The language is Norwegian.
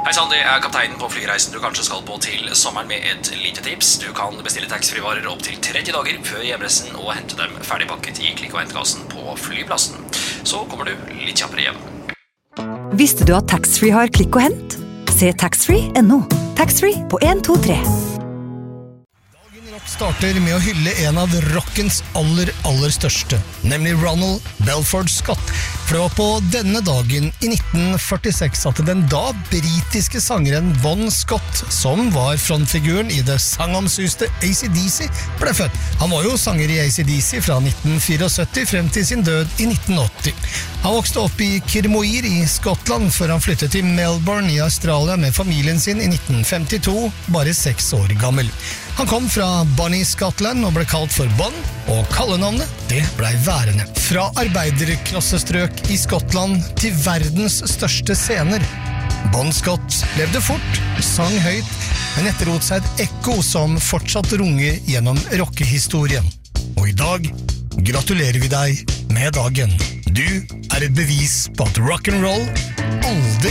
Hei Sandy, jeg kapteinen på flyreisen du kanskje skal på til sommeren med et lite tips. Du kan bestille taxfree-varer opp til 30 dager før hjemreisen og hente dem ferdigpakket i klikk- og hentkassen på flyplassen. Så kommer du litt kjappere hjem. Visste du at taxfree har klikk og hent? Se taxfree.no. Taxfree på 1, 2, 3. Starter med å hylle en av rockens aller største, nemlig Ronald Belford Scott. For det var på denne dagen i 1946 at den da britiske sangeren Bon Scott, som var frontfiguren i det sangomsuste AC/DC, ble født. Han var jo sanger i AC/DC fra 1974 frem til sin død i 1980. Han vokste opp i Kirmoir i Skottland før han flyttet til Melbourne i Australia med familien sin i 1952, bare 6 år gammel. Han kom fra Bonnie, Scotland og ble kalt for Bon, og kallenavnet det ble værende. Fra arbeiderklassestrøk i Skottland til verdens største scener. Bon Scott levde fort, sang høyt, men etterlot seg et ekko som fortsatt runger gjennom rockehistorien. Og i dag gratulerer vi deg med dagen. Du er et bevis på at rock'n'roll aldri